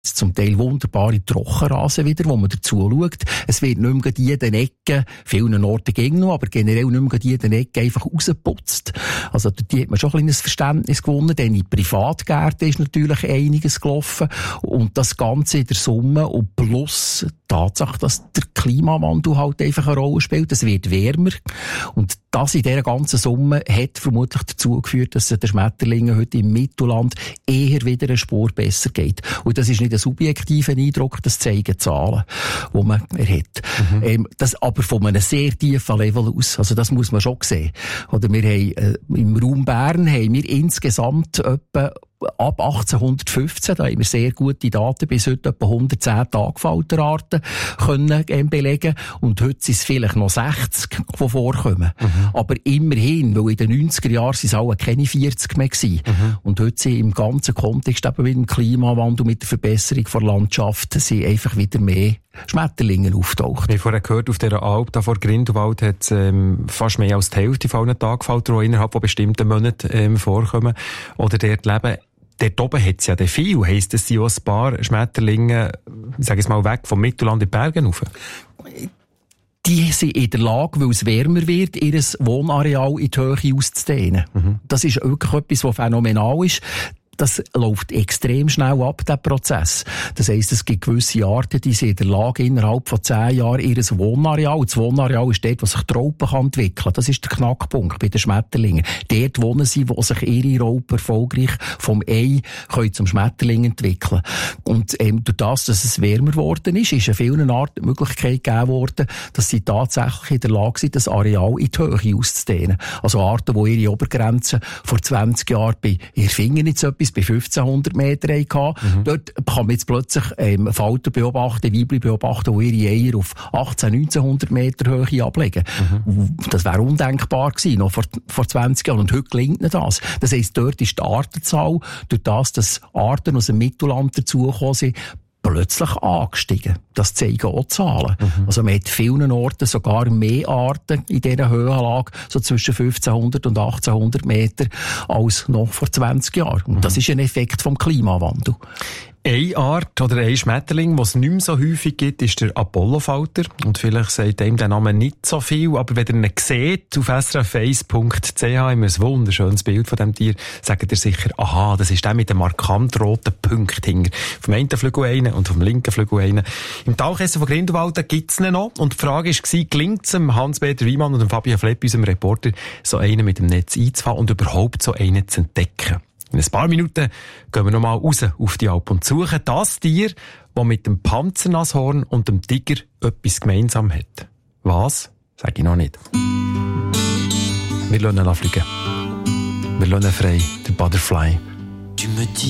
zum Teil wunderbare Trockenrasen wieder, wo man dazu schaut. Es wird nicht mehr jeden Ecken, vielen Orten ging noch, aber generell nicht mehr jeden Ecken einfach rausgeputzt. Also dort hat man schon ein kleines Verständnis gewonnen, denn in Privatgärten ist natürlich einiges gelaufen und das Ganze in der Summe und plus die Tatsache, dass der Klimawandel halt einfach eine Rolle spielt. Es wird wärmer und das in dieser ganzen Summe hat vermutlich dazu geführt, dass es den Schmetterlingen heute im Mittelland eher wieder eine Spur besser geht. Und das ist nicht ein subjektiver Eindruck, das zeigen Zahlen, die man hat. Das aber von einem sehr tiefen Level aus. Also das muss man schon sehen. Oder wir haben, im Raum Bern haben wir insgesamt etwa ab 1815, da haben wir sehr gute Daten, bis heute etwa 110 Tagfalterarten können belegen. Und heute sind es vielleicht noch 60, die vorkommen. Aber immerhin, weil in den 90er Jahren sind es alle keine 40 mehr gewesen. Und heute sind im ganzen Kontext eben mit dem Klimawandel, mit der Verbesserung der Landschaft, sind einfach wieder mehr Schmetterlinge auftaucht. Wir haben vorhin gehört, auf dieser Alp da vor Grindelwald hat es fast mehr als die Hälfte von allen Tagfalter, die innerhalb von bestimmten Monaten vorkommen oder dort leben. Dort oben hat es ja viel. Heisst, es sind auch ein paar Schmetterlinge, sag ich mal, weg vom Mittelland in die Berge rauf? Die sind in der Lage, weil es wärmer wird, ihr Wohnareal in die Höhe auszudehnen. Das ist wirklich etwas, was phänomenal ist. Das läuft extrem schnell ab, der Prozess. Das heisst, es gibt gewisse Arten, die sind in der Lage, innerhalb von 10 Jahren ihr Wohnareal, das Wohnareal ist dort, wo sich die Raupe entwickeln kann. Das ist der Knackpunkt bei den Schmetterlingen. Dort wohnen sie, wo sich ihre Raupen erfolgreich vom Ei zum Schmetterling entwickeln. Und durch das, dass es wärmer geworden ist an vielen Arten die Möglichkeit gegeben worden, dass sie tatsächlich in der Lage sind, das Areal in die Höhe auszudehnen. Also Arten, die ihre Obergrenze vor 20 Jahren bei, ich finde jetzt etwas, bei 1500 Meter hatten. Dort kann man jetzt plötzlich Falter beobachten, Weibli beobachten, die ihre Eier auf 1900 Meter Höhe ablegen. Das wäre undenkbar gewesen, noch vor 20 Jahren. Und heute gelingt ihnen das. Das heisst, dort ist die Artenzahl, durch das, dass Arten aus dem Mittelland dazugekommen sind, plötzlich angestiegen. Das zeigen auch Zahlen. Also man hat vielen Orten sogar mehr Arten in dieser Höhenlage, so zwischen 1500 und 1800 Meter, als noch vor 20 Jahren. Und das ist ein Effekt vom Klimawandel. Eine Art oder ein Schmetterling, was es nicht mehr so häufig gibt, ist der Apollofalter. Und vielleicht sagt ihm der Name nicht so viel, aber wenn ihr ihn seht, auf srf1.ch haben wir ein wunderschönes Bild von diesem Tier, sagt ihr sicher, aha, das ist der mit dem markant roten Punkt hinter. Vom einen Flügel einen und vom linken Flügel einen. Im Talkessel von Grindelwald gibt es ihn noch. Und die Frage war, gelingt es dem Hans-Peter Wiemann und dem Fabian Flepp, unserem Reporter, so einen mit dem Netz einzufangen und überhaupt so einen zu entdecken? In ein paar Minuten gehen wir nochmal raus auf die Alp und suchen das Tier, das mit dem Panzernashorn und dem Tiger etwas gemeinsam hat. Was? Sag ich noch nicht. Wir lassen ihn fliegen. Wir lassen ihn frei, der Butterfly. Tu me dis